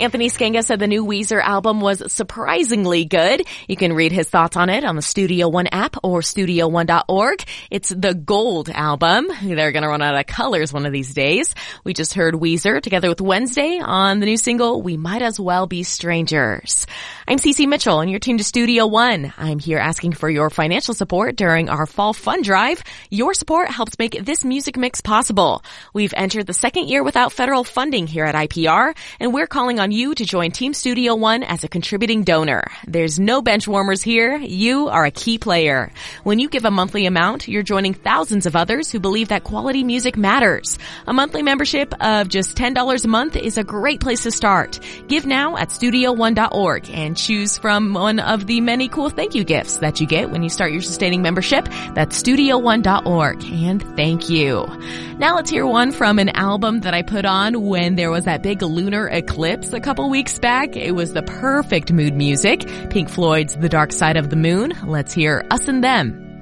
Anthony Skenga said the new Weezer album was surprisingly good. You can read his thoughts on it on the Studio One app or studio1.org. It's the Gold album. They're going to run out of colors one of these days. We just heard Weezer together with Wednesday on the new single, We Might As Well Be Strangers. I'm Cece Mitchell, and you're tuned to Studio One. I'm here asking for your financial support during our Fall Fun Drive. Your support helps make this music mix possible. We've entered the second year without federal funding here at IPR, and we're calling on you to join Team Studio One as a contributing donor. There's no bench warmers here. You are a key player. When you give a monthly amount, you're joining thousands of others who believe that quality music matters. A monthly membership of just $10 a month is a great place to start. Give now at studio1.org and choose from one of the many cool thank you gifts that you get when you start your sustaining membership. That's studio1.org. And thank you. Now let's hear one from an album that I put on when there was that big lunar eclipse a couple weeks back. It was the perfect mood music. Pink Floyd's The Dark Side of the Moon. Let's hear Us and Them.